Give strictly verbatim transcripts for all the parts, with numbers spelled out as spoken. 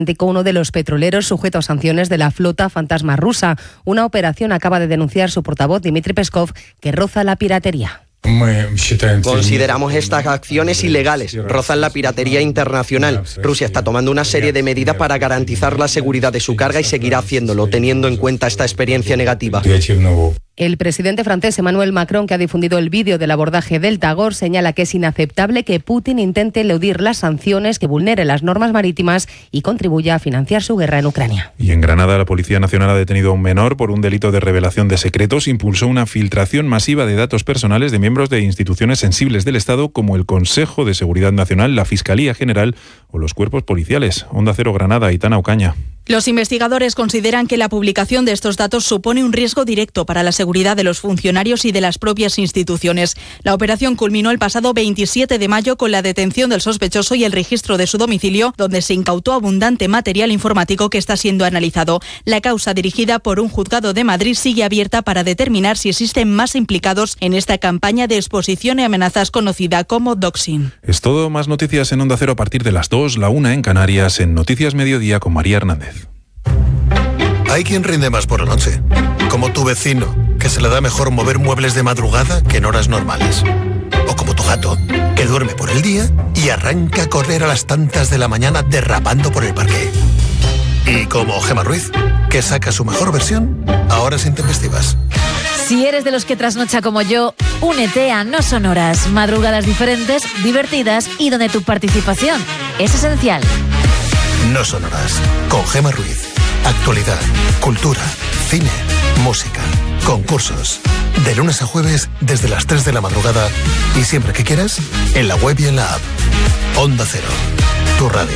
indicó uno de los petroleros sujeto a sanciones de la flota fantasma rusa. Una operación acaba de denunciar su portavoz Dmitry Peskov, que roza la piratería. Consideramos estas acciones ilegales, rozan la piratería internacional. Rusia está tomando una serie de medidas para garantizar la seguridad de su carga y seguirá haciéndolo, teniendo en cuenta esta experiencia negativa. El presidente francés Emmanuel Macron, que ha difundido el vídeo del abordaje del Tagor, señala que es inaceptable que Putin intente eludir las sanciones, que vulnere las normas marítimas y contribuya a financiar su guerra en Ucrania. Y en Granada, la Policía Nacional ha detenido a un menor por un delito de revelación de secretos. Impulsó una filtración masiva de datos personales de miembros de instituciones sensibles del Estado, como el Consejo de Seguridad Nacional, la Fiscalía General o los cuerpos policiales. Onda Cero Granada, Aitana Ocaña. Los investigadores consideran que la publicación de estos datos supone un riesgo directo para la seguridad de los funcionarios y de las propias instituciones. La operación culminó el pasado veintisiete de mayo con la detención del sospechoso y el registro de su domicilio, donde se incautó abundante material informático que está siendo analizado. La causa, dirigida por un juzgado de Madrid, sigue abierta para determinar si existen más implicados en esta campaña de exposición y amenazas conocida como doxing. Es todo. Más noticias en Onda Cero a partir de las dos, la una en Canarias, en Noticias Mediodía con María Hernández. Hay quien rinde más por la noche, como tu vecino, que se le da mejor mover muebles de madrugada que en horas normales. O como tu gato, que duerme por el día y arranca a correr a las tantas de la mañana derrapando por el parque. Y como Gemma Ruiz, que saca su mejor versión a horas intempestivas. Si eres de los que trasnocha como yo, únete a No Son Horas, madrugadas diferentes, divertidas y donde tu participación es esencial. No Son Horas, con Gemma Ruiz. Actualidad, cultura, cine, música, concursos. De lunes a jueves desde las tres de la madrugada y siempre que quieras, en la web y en la app. Onda Cero, tu radio.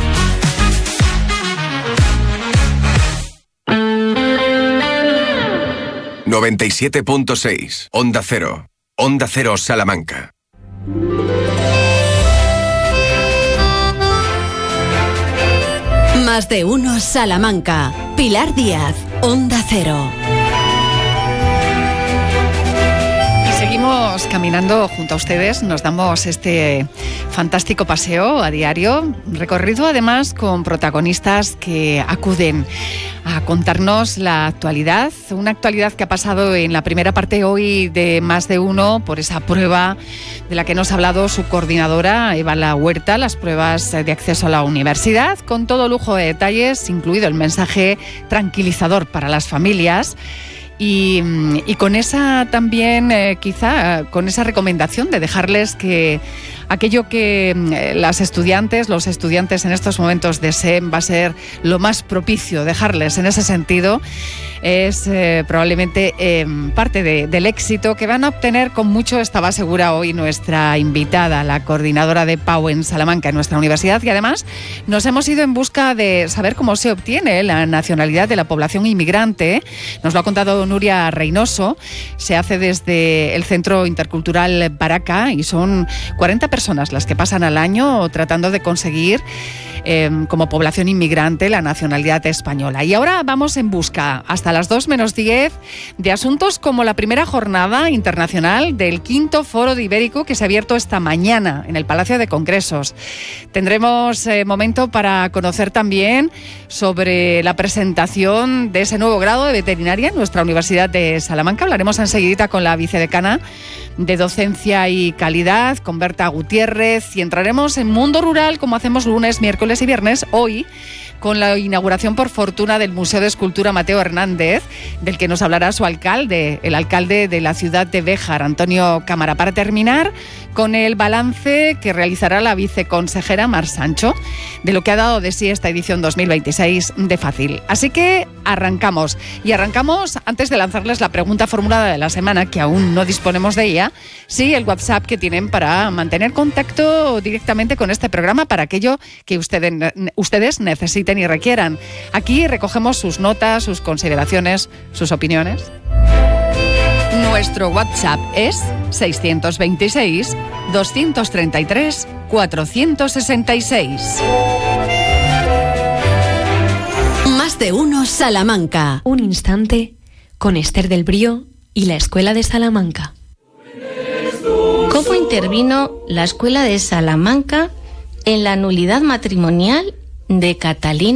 noventa y siete punto seis, Onda Cero. Onda Cero Salamanca. Más de uno Salamanca. Pilar Díaz, Onda Cero. Seguimos caminando junto a ustedes, nos damos este fantástico paseo a diario, recorrido además con protagonistas que acuden a contarnos la actualidad, una actualidad que ha pasado en la primera parte hoy de Más de Uno por esa prueba de la que nos ha hablado su coordinadora Eva La Huerta, las pruebas de acceso a la universidad, con todo lujo de detalles, incluido el mensaje tranquilizador para las familias. Y, y con esa también, eh, quizá, con esa recomendación de dejarles que aquello que eh, las estudiantes, los estudiantes en estos momentos deseen va a ser lo más propicio, dejarles en ese sentido, es eh, probablemente eh, parte de, del éxito que van a obtener con mucho, estaba segura hoy nuestra invitada, la coordinadora de Pau en Salamanca, en nuestra universidad, y además nos hemos ido en busca de saber cómo se obtiene la nacionalidad de la población inmigrante. Nos lo ha contado Nuria Reynoso, se hace desde el Centro Intercultural Baraca y son cuarenta personas las que pasan al año tratando de conseguir eh, como población inmigrante la nacionalidad española. Y ahora vamos en busca, hasta las dos menos diez, de asuntos como la primera jornada internacional del quinto Foro de Ibérico que se ha abierto esta mañana en el Palacio de Congresos. Tendremos eh, momento para conocer también sobre la presentación de ese nuevo grado de veterinaria en nuestra Universidad de Salamanca. Hablaremos enseguidita con la vicedecana de Docencia y Calidad, con Berta Gutiérrez, y entraremos en mundo rural como hacemos lunes, miércoles y viernes, hoy con la inauguración por fortuna del Museo de Escultura Mateo Hernández, del que nos hablará su alcalde, el alcalde de la ciudad de Béjar, Antonio Cámara, para terminar con el balance que realizará la viceconsejera Mar Sancho de lo que ha dado de sí esta edición dos mil veintiséis de Fácil. Así que arrancamos, y arrancamos antes de lanzarles la pregunta formulada de la semana, que aún no disponemos de ella, sí el WhatsApp que tienen para mantener contacto directamente con este programa para aquello que ustedes, ustedes necesiten y requieran. Aquí recogemos sus notas, sus consideraciones, sus opiniones. Nuestro WhatsApp es seiscientos veintiséis, doscientos treinta y tres, cuatrocientos sesenta y seis. Más de uno Salamanca. Un instante con Esther del Brío y la Escuela de Salamanca. ¿Cómo intervino la Escuela de Salamanca en la nulidad matrimonial de Catalina